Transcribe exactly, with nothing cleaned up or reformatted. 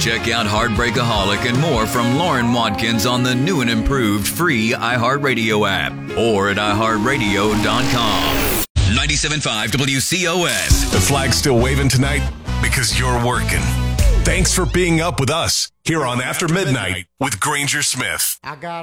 Check out Heartbreakaholic and more from Lauren Watkins on the new and improved free iHeartRadio app or at i heart radio dot com. ninety-seven point five W C O S. The flag's still waving tonight because you're working. Thanks for being up with us here on After Midnight with Granger Smith. I got